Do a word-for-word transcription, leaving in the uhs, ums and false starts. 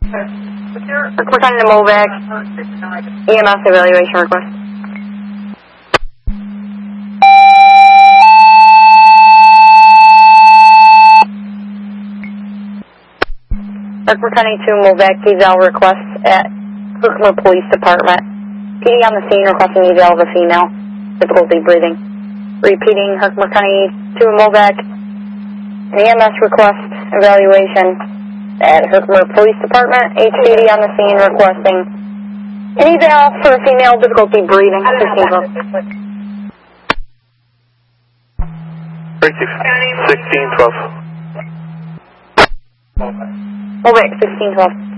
We're sending a MOVAC E M S evaluation request. We're sending two MOVAC eval requests at Herkimer Police Department. P D on the scene requesting eval of a female, difficulty breathing. Repeating, Herkimer County two MOVAC, an E M S request evaluation at Herkimer Police Department. H P D on the scene requesting an eval for a female, difficulty breathing. sixteen twelve. MOVAC sixteen twelve.